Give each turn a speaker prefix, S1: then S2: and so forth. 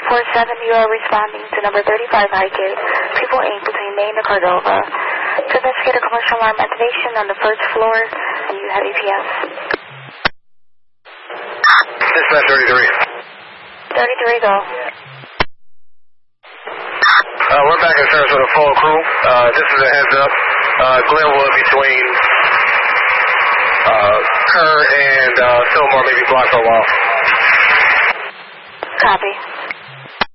S1: 847, you are responding to number 35 Highgate, People Inc. between Maine and Cordova. To investigate a commercial alarm activation on the first floor, and you have EPS.
S2: Dispatch 33.
S1: 33, go.
S2: We're back in service with a full crew. This is a heads up. Glenwood between Kerr and Fillmore may be blocked for a while.
S1: Copy.